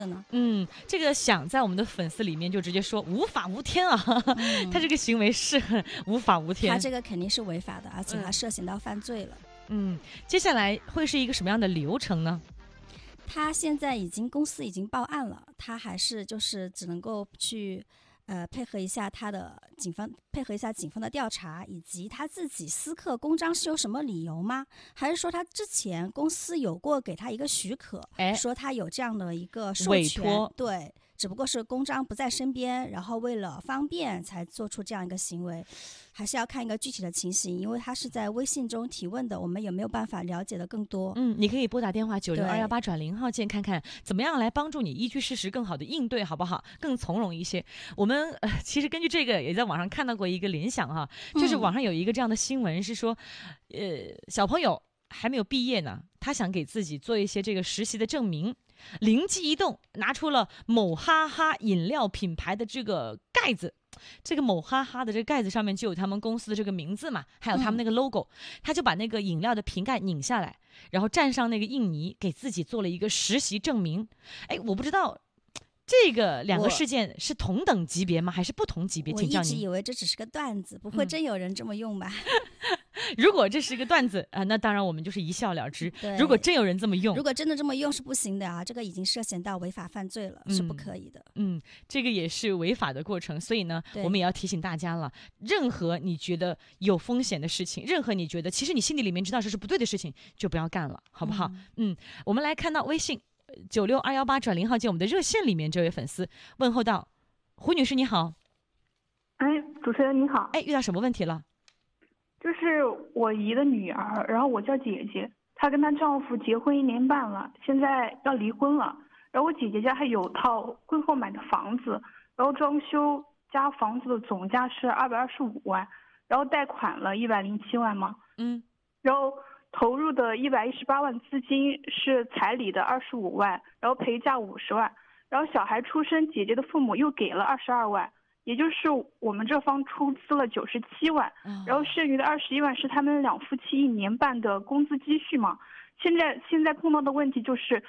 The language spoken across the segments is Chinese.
这个想在我们的粉丝里面就直接说无法无天啊，他这个行为是很无法无天， 他这个肯定是违法的，而且他涉嫌到犯罪了。 接下来会是一个什么样的流程呢？ 他现在公司已经报案了，他还是就是只能够去配合一下警方的调查，以及他自己私刻公章是有什么理由吗？还是说他之前公司有过给他一个许可，说他有这样的一个授权委托？ 对，只不过是公章不在身边，然后为了方便才做出这样一个行为，还是要看一个具体的情形，因为他是在微信中提问的，我们也没有办法了解的更多。 你可以拨打电话96218转0号键，看看怎么样来帮助你依据事实更好的应对，好不好？更从容一些。我们其实根据这个也在网上看到过一个联想哈，就是网上有一个这样的新闻是说，小朋友还没有毕业呢，他想给自己做一些这个实习的证明，灵机一动拿出了某哈哈饮料品牌的这个盖子，这个某哈哈的这个盖子上面就有他们公司的这个名字嘛，还有他们那个 logo，他就把那个饮料的瓶盖拧下来，然后蘸上那个印泥，给自己做了一个实习证明。我不知道这个两个事件是同等级别吗？还是不同级别？ 我一直以为这只是个段子，不会真有人这么用吧？ 如果这是一个段子那当然我们就是一笑了之。如果真有人这么用， 如果真的这么用是不行的啊，这个已经涉嫌到违法犯罪了，是不可以的。 这个也是违法的过程，所以呢，我们也要提醒大家了，任何你觉得有风险的事情，任何你觉得其实你心里里面知道这是不对的事情，就不要干了，好不好？我们来看到微信96218转0号键我们的热线里面这位粉丝问候到：胡女士你好。 主持人你好。 遇到什么问题了？ 就是我姨的女儿，然后我叫姐姐，她跟她丈夫结婚1年半了，现在要离婚了。然后我姐姐家还有套婚后买的房子，然后装修加房子的总价是225万，然后贷款了107万嘛。然后投入的118万资金是彩礼的25万，然后陪嫁50万，然后小孩出生，姐姐的父母又给了22万。也就是我们这方出资了97万，然后剩余的21万是他们两夫妻1年半的工资积蓄嘛。现在碰到的问题就是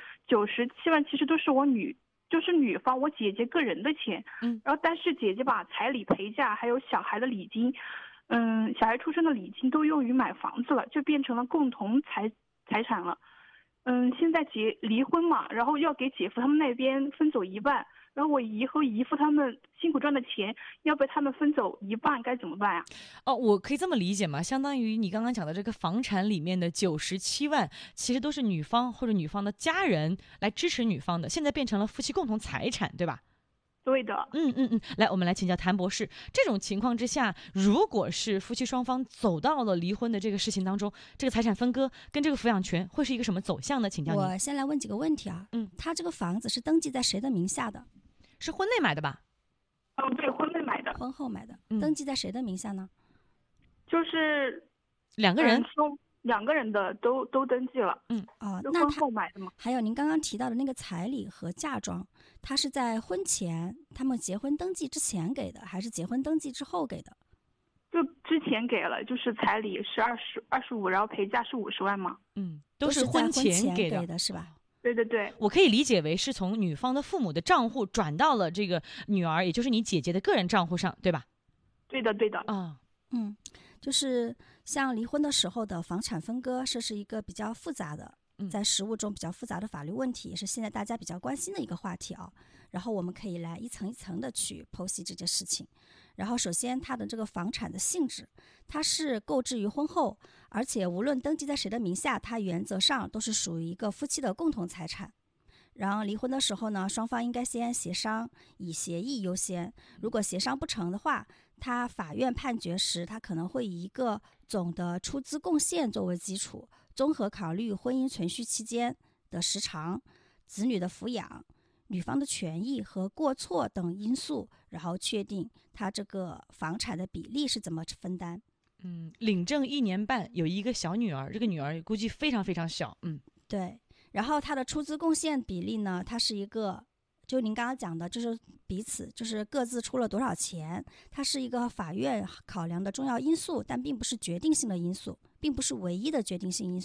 97万其实都是就是女方我姐姐个人的钱，然后但是姐姐把彩礼陪嫁还有小孩的礼金，小孩出生的礼金都用于买房子了，就变成了共同财产了。现在离婚嘛，然后要给姐夫他们那边分走1半。然后我姨和姨父他们辛苦赚的钱要被他们分走1半，该怎么办呀？ 我可以这么理解吗？相当于你刚刚讲的这个房产里面的97万，其实都是女方或者女方的家人来支持女方的，现在变成了夫妻共同财产，对吧？ 对的。 来，我们来请教谭博士，这种情况之下，如果是夫妻双方走到了离婚的这个事情当中，这个财产分割跟这个抚养权会是一个什么走向呢？请教您。 我先来问几个问题啊。他这个房子是登记在谁的名下的？ 是婚内买的吧？ 对，婚内买的。 婚后买的。登记在谁的名下呢？ 就是两个人。 两个人的都登记了。 那婚后买的嘛。 还有您刚刚提到的那个彩礼和嫁妆，他是在婚前他们结婚登记之前给的，还是结婚登记之后给的？ 就之前给了，就是彩礼是25，然后陪嫁是50万嘛。 都是婚前给的是吧？ 对对对。 我可以理解为是从女方的父母的账户转到了这个女儿，也就是你姐姐的个人账户上，对吧？ 对的对的。 就是像离婚的时候的房产分割，这是一个比较复杂的，在实务中比较复杂的法律问题，也是现在大家比较关心的一个话题啊。然后我们可以来一层一层的去剖析这件事情。然后首先它的这个房产的性质，它是购置于婚后，而且无论登记在谁的名下，它原则上都是属于一个夫妻的共同财产。然后离婚的时候呢，双方应该先协商，以协议优先。如果协商不成的话，他法院判决时，他可能会以一个总的出资贡献作为基础，综合考虑婚姻存续期间的时长、子女的抚养、女方的权益和过错等因素，然后确定他这个房产的比例是怎么分担。 领证1年半，有一个小女儿，这个女儿估计非常非常小。 对。然后他的出资贡献比例呢，它是一个，就您刚刚讲的，就是彼此就是各自出了多少钱，它是一个法院考量的重要因素，但并不是决定性的因素，并不是唯一的决定性因素。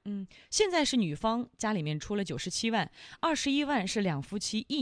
现在是女方家里面出了97万，21万是两夫妻